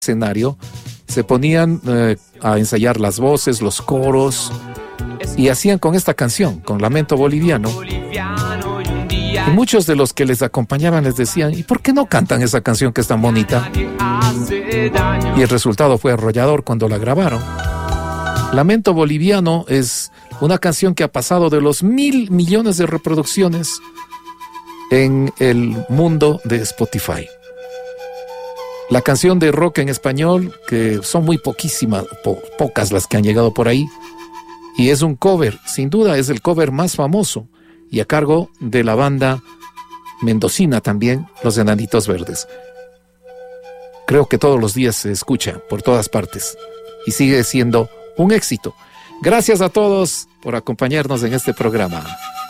escenario, se ponían a ensayar las voces, los coros, y hacían con esta canción, con Lamento Boliviano. Y muchos de los que les acompañaban les decían, ¿y por qué no cantan esa canción que es tan bonita? Y el resultado fue arrollador cuando la grabaron. Lamento Boliviano es una canción que ha pasado de los 1.000 millones de reproducciones en el mundo de Spotify. La canción de rock en español, que son muy poquísimas, pocas las que han llegado por ahí, y es un cover, sin duda es el cover más famoso, y a cargo de la banda mendocina también, Los Enanitos Verdes. Creo que todos los días se escucha por todas partes, y sigue siendo un éxito. Gracias a todos por acompañarnos en este programa.